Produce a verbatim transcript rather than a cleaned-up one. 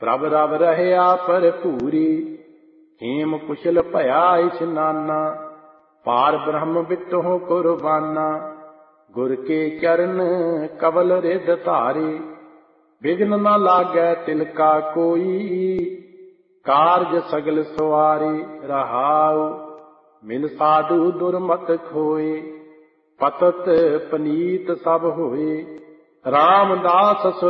ਪ੍ਰਭ ਰਵ ਰਹਿਆ ਭਰਪੂਰੀ। ਹੇਮ ਕੁਸ਼ਲ ਭਇਆ ਇਸ਼ਨਾਨਾ। ਪਾਰ ਬ੍ਰਹਮ ਬਿਟਹੁ ਕੁਰਬਾਨਾ। ਗੁਰ ਕੇ ਚਰਨ ਕਵਲ ਰਿਧ ਧਾਰੇ। ਬਿਘਨ ਨ ਲਾਗੈ ਤਿਲ ਕਾ ਕੋਈ। ਕਾਰਜ ਸਗਲ ਸਵਾਰੇ ਰਹਾਉ। ਮਿਲ ਸਾਧੂ ਦੁਰਮਤ ਖੋਏ। ਪਤਤ ਪਨੀਤ ਸਭ ਹੋਏ। ਰਾਮਦਾਸ